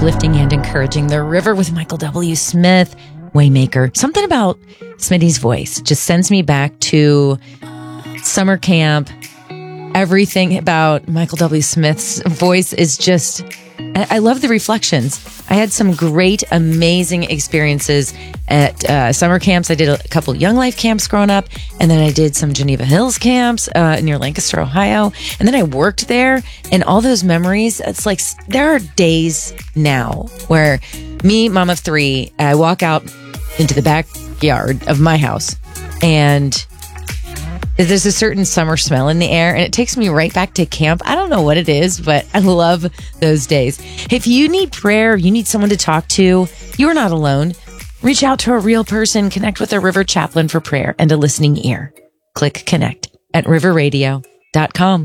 uplifting and encouraging. The River with Michael W. Smith, Waymaker. Something about Smitty's voice just sends me back to summer camp. Everything about Michael W. Smith's voice is just, I love the reflections. I had some great, amazing experiences at summer camps. I did a couple Young Life camps growing up, and then I did some Geneva Hills camps near Lancaster, Ohio. And then I worked there, and all those memories, it's like there are days now where me, mom of three, I walk out into the backyard of my house, and there's a certain summer smell in the air, and it takes me right back to camp. I don't know what it is, but I love those days. If you need prayer, you need someone to talk to, you're not alone. Reach out to a real person, connect with a River chaplain for prayer and a listening ear. Click connect at riverradio.com.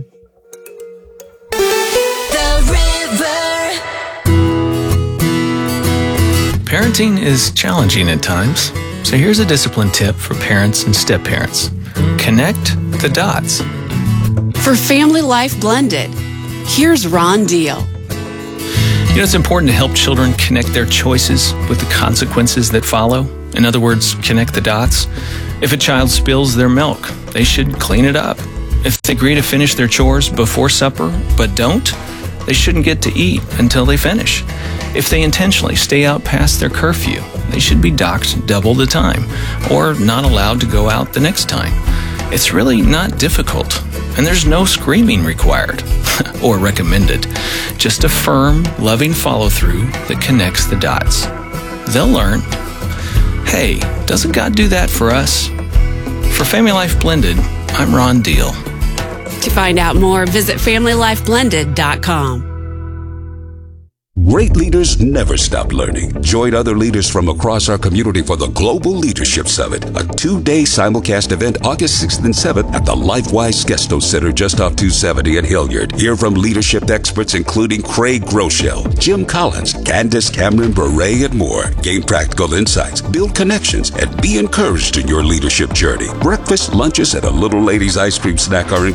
Parenting is challenging at times, so here's a discipline tip for parents and step-parents. Connect the dots. For Family Life Blended, here's Ron Deal. You know, it's important to help children connect their choices with the consequences that follow. In other words, connect the dots. If a child spills their milk, they should clean it up. If they agree to finish their chores before supper but don't, they shouldn't get to eat until they finish. If they intentionally stay out past their curfew, they should be docked double the time or not allowed to go out the next time. It's really not difficult, and there's no screaming required or recommended. Just a firm, loving follow-through that connects the dots. They'll learn, hey, doesn't God do that for us? For Family Life Blended, I'm Ron Deal. To find out more, visit FamilyLifeBlended.com. Great leaders never stop learning. Join other leaders from across our community for the Global Leadership Summit, a 2-day simulcast event August 6th and 7th at the LifeWise Gesto Center just off 270 in Hilliard. Hear from leadership experts including Craig Groeschel, Jim Collins, Candace Cameron Bure, and more. Gain practical insights, build connections, and be encouraged in your leadership journey. Breakfast, lunches, and a Little Ladies ice cream snack are